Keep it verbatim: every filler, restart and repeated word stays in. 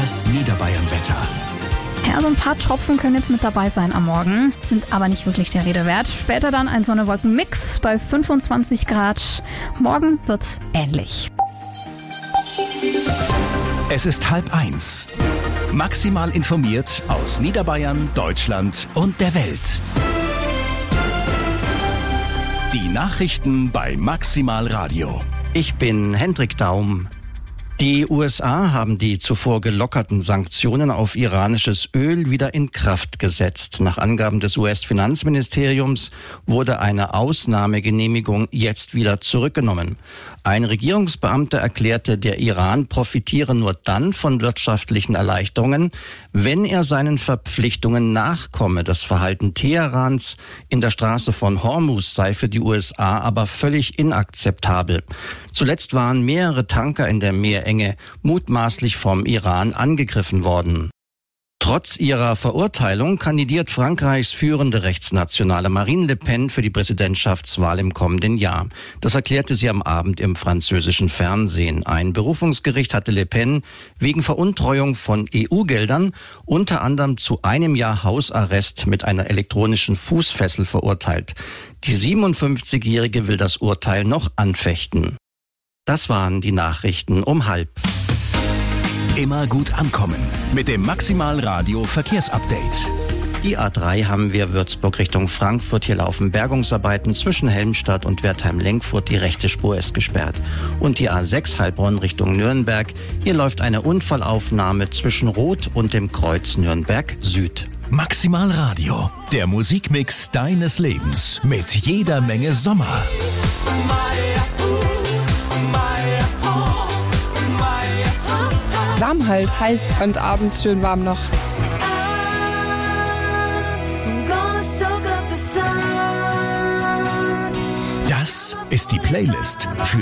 Das Niederbayern-Wetter. Ja, so ein paar Tropfen können jetzt mit dabei sein am Morgen, sind aber nicht wirklich der Rede wert. Später dann ein Sonne-Wolken-Mix bei fünfundzwanzig Grad. Morgen wird's ähnlich. Es ist halb eins. Maximal informiert aus Niederbayern, Deutschland und der Welt. Die Nachrichten bei Maximal Radio. Ich bin Hendrik Daum. Die U S A haben die zuvor gelockerten Sanktionen auf iranisches Öl wieder in Kraft gesetzt. Nach Angaben des U S-Finanzministeriums wurde eine Ausnahmegenehmigung jetzt wieder zurückgenommen. Ein Regierungsbeamter erklärte, der Iran profitiere nur dann von wirtschaftlichen Erleichterungen, wenn er seinen Verpflichtungen nachkomme. Das Verhalten Teherans in der Straße von Hormuz sei für die U S A aber völlig inakzeptabel. Zuletzt waren mehrere Tanker in der Meerenge mutmaßlich vom Iran angegriffen worden. Trotz ihrer Verurteilung kandidiert Frankreichs führende Rechtsnationale Marine Le Pen für die Präsidentschaftswahl im kommenden Jahr. Das erklärte sie am Abend im französischen Fernsehen. Ein Berufungsgericht hatte Le Pen wegen Veruntreuung von E U-Geldern unter anderem zu einem Jahr Hausarrest mit einer elektronischen Fußfessel verurteilt. Die siebenundfünfzigjährige will das Urteil noch anfechten. Das waren die Nachrichten um halb. Immer gut ankommen mit dem Maximal Radio Verkehrsupdate. Die A drei haben wir Würzburg Richtung Frankfurt. Hier laufen Bergungsarbeiten zwischen Helmstadt und Wertheim-Lenkfurt. Die rechte Spur ist gesperrt. Und die A sechs Heilbronn Richtung Nürnberg. Hier läuft eine Unfallaufnahme zwischen Rot und dem Kreuz Nürnberg Süd. Maximal Radio, der Musikmix deines Lebens mit jeder Menge Sommer. Warm halt, heiß und abends schön warm noch. Das ist die Playlist für